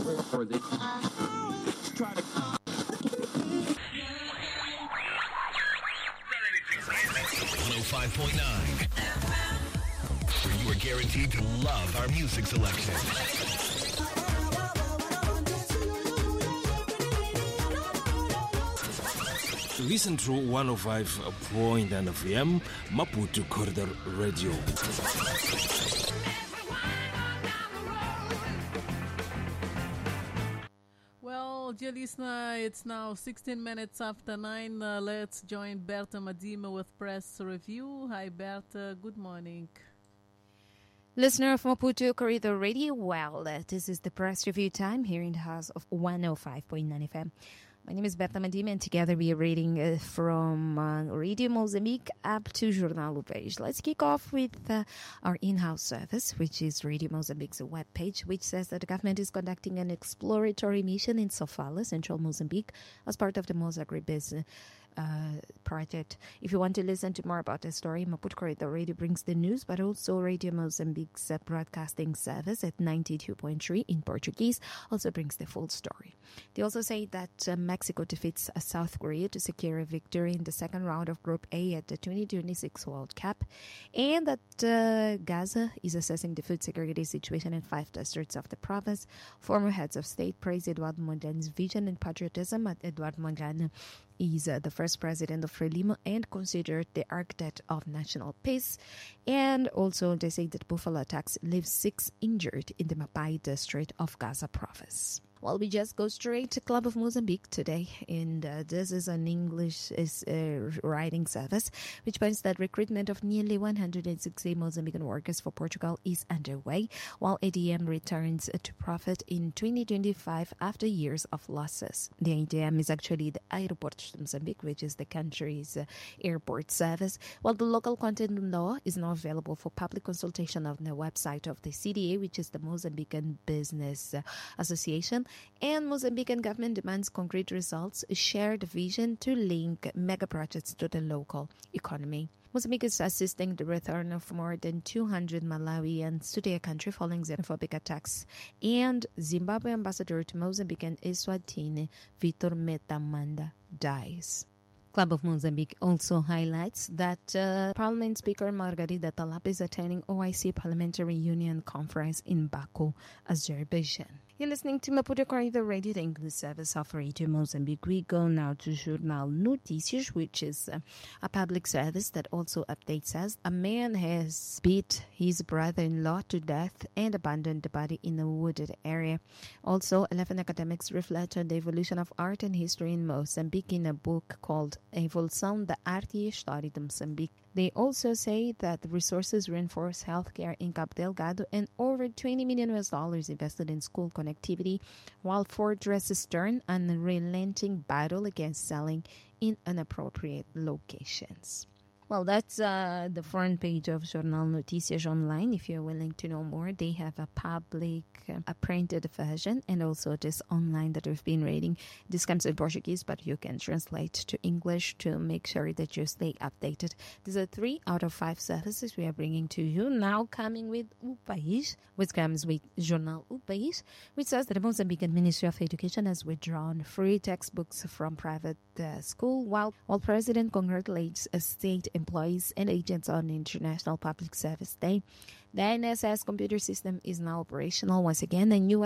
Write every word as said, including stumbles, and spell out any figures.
For the try to one oh five point nine, where you are guaranteed to love our music selection. Listen to one oh five point nine F M, Maputo Corridor Radio. Well, dear listener, it's now sixteen minutes after nine. Uh, let's join Berta Madima with Press Review. Hi, Berta. Good morning. Listener of Maputo Corridor Radio, well, uh, this is the Press Review time here in the house of one oh five point nine F M. My name is Berta Madima, and together we are reading uh, from uh, Radio Mozambique up to Jornal O País. Let's kick off with uh, our in-house service, which is Radio Mozambique's webpage, which says that the government is conducting an exploratory mission in Sofala, central Mozambique, as part of the Mozagribiz uh, project. If you want to listen to more about the story, Maputo Corridor Radio brings the news, but also Radio Mozambique's uh, broadcasting service at ninety-two point three in Portuguese also brings the full story. They also say that uh, Mexico defeats uh, South Korea to secure a victory in the second round of Group A at the twenty twenty-six World Cup, and that uh, Gaza is assessing the food security situation in five districts of the province. Former heads of state praise Eduardo Mondlane's vision and patriotism. Eduardo Mondlane is uh, the first president of Frelimo and considered the architect of national peace. And also they say that buffalo attacks leave six injured in the Mapai district of Gaza province. Well, we just go straight to Club of Mozambique today, and uh, this is an English is, uh, writing service, which points that recruitment of nearly one hundred sixty Mozambican workers for Portugal is underway, while A D M returns to profit in twenty twenty-five after years of losses. The A D M is actually the Aeroportos de Mozambique, which is the country's uh, airport service, while the local content law is now available for public consultation on the website of the C D A, which is the Mozambican Business uh, Association. And Mozambican government demands concrete results, a shared vision to link mega projects to the local economy. Mozambique is assisting the return of more than two hundred Malawians to their country following xenophobic attacks. And Zimbabwe ambassador to Mozambique and Eswatini, Vitor Metamanda, dies. Club of Mozambique also highlights that uh, Parliament Speaker Margarida Talap is attending O I C Parliamentary Union Conference in Baku, Azerbaijan. You're listening to Maputo Corridor Radio, the English service of Radio Mozambique. We go now to Jornal Notícias, which is uh, a public service that also updates us. A man has beat his brother-in-law to death and abandoned the body in a wooded area. Also, eleven academics reflect on the evolution of art and history in Mozambique in a book called Evolução da Arte e História de Moçambique. They also say that the resources reinforce healthcare in Cabo Delgado and over twenty million U S dollars invested in school connectivity, while fortresses stern an unrelenting battle against selling in inappropriate locations. Well, that's uh, the front page of Jornal Notícias Online. If you're willing to know more, they have a public, uh, a printed version, and also this online that we've been reading. This comes in Portuguese, but you can translate to English to make sure that you stay updated. These are three out of five services we are bringing to you. Now coming with O País, which comes with Jornal O País, which says that the Mozambican Ministry of Education has withdrawn free textbooks from private uh, school, while, while President congratulates a state employees and agents on International Public Service Day. The N S S computer system is now operational once again. The new